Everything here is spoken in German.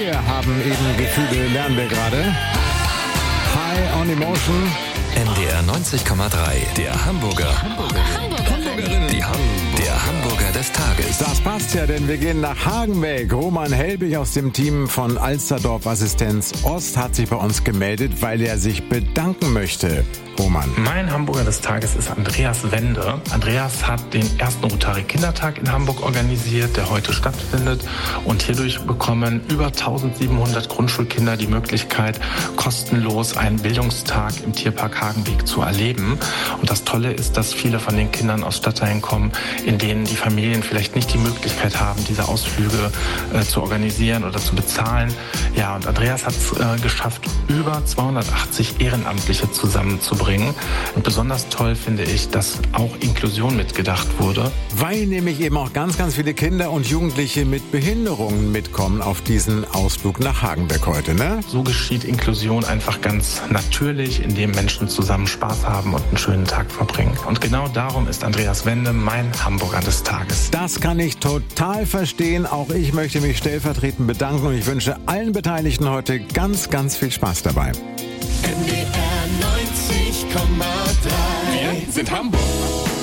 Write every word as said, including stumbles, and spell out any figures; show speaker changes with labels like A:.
A: Wir haben eben Gefühle, lernen wir gerade. High on Emotion.
B: N D R neunzig Komma drei, der Hamburger. Hamburgerinnen. Die Ham- der Hamburger des Tages.
A: Das passt ja, denn wir gehen nach Hagenbeck. Roman Helbig aus dem Team von Alsterdorf Assistenz Ost hat sich bei uns gemeldet, weil er sich bedanken möchte. Roman.
C: Mein Hamburger des Tages ist Andreas Wende. Andreas hat den ersten Rotary-Kindertag in Hamburg organisiert, der heute stattfindet. Und hierdurch bekommen über eintausendsiebenhundert Grundschulkinder die Möglichkeit, kostenlos einen Bildungstag im Tierpark Hagenbeck zu erleben. Und das Tolle ist, dass viele von den Kindern aus Stadtteilen kommen, in denen die Familien vielleicht nicht die Möglichkeit haben, diese Ausflüge äh, zu organisieren oder zu bezahlen. Ja, und Andreas hat es äh, geschafft, über zweihundertachtzig Ehrenamtliche zusammenzubringen. Und besonders toll finde ich, dass auch Inklusion mitgedacht wurde.
A: Weil nämlich eben auch ganz, ganz viele Kinder und Jugendliche mit Behinderungen mitkommen auf diesen Ausflug nach Hagenbeck heute, ne?
C: So geschieht Inklusion einfach ganz natürlich, indem Menschen zusammen Spaß haben und einen schönen Tag verbringen. Und genau darum ist Andreas Wende mein Hamburger des Tages.
A: Das kann ich total verstehen. Auch ich möchte mich stellvertretend bedanken und ich wünsche allen Beteiligten heute ganz, ganz viel Spaß dabei.
D: N D R neunzig Komma drei.
B: Wir sind Hamburg.